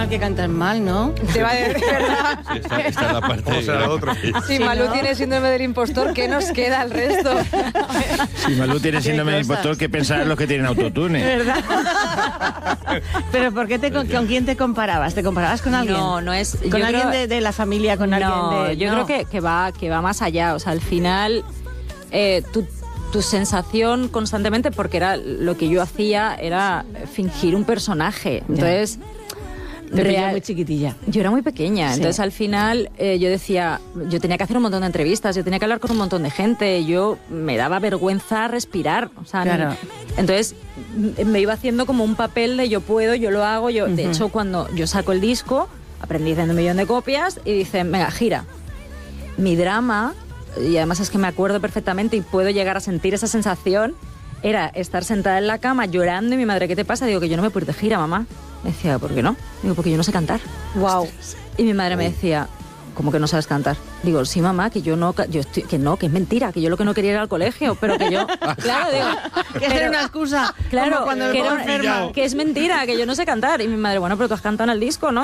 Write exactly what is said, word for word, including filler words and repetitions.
mal que cantas mal, ¿no? Te va a decir, ¿verdad? Sí, esta, esta es la parte... O sea, la otra. Si Sí, Malú ¿no? tiene síndrome del impostor, ¿qué nos queda al resto? Si Malú tiene síndrome de cosas. impostor, ¿qué pensar los que tienen autotune? ¿Verdad? Pero ¿por qué te, con, con quién te comparabas? ¿Te comparabas con alguien? No, no es... ¿Con yo alguien creo- de, de la familia? ¿Con no, alguien de...? yo no. creo que, que, va, que va más allá. O sea, al final, eh, tu, tu sensación constantemente, porque era lo que yo hacía, era fingir un personaje. Entonces... Te pilló real- muy chiquitilla. Yo era muy pequeña, Sí. entonces al final eh, yo decía, yo tenía que hacer un montón de entrevistas, yo tenía que hablar con un montón de gente, yo me daba vergüenza respirar, o sea, Claro. no- entonces m- me iba haciendo como un papel de yo puedo, yo lo hago, yo, de Ujú. hecho cuando yo saco el disco, aprendí haciendo un millón de copias y dicen, venga, gira. Mi drama, y además es que me acuerdo perfectamente y puedo llegar a sentir esa sensación, era estar sentada en la cama llorando y mi madre, ¿qué te pasa? Digo, que yo no me puedo ir de gira, mamá. Me decía, ¿por qué no? Digo, porque yo no sé cantar. Wow. Y mi madre me decía, ¿cómo que no sabes cantar? Digo, sí, mamá, que yo no, ca- yo estoy, que no, que es mentira, que yo lo que no quería era al colegio, pero que yo, claro, digo, Que pero- era una excusa. claro, como cuando me que, pongo era- enferma. que es mentira, que yo no sé cantar. Y mi madre, bueno, pero tú has cantado en el disco, ¿no?